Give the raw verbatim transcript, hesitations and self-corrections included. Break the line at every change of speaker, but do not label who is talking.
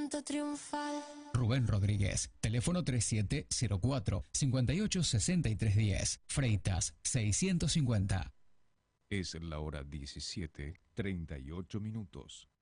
canto triunfal.
Rubén Rodríguez, teléfono treinta y siete cero cuatro, cincuenta y ocho sesenta y tres diez, Freitas seiscientos cincuenta.
Es la hora diecisiete, treinta y ocho minutos.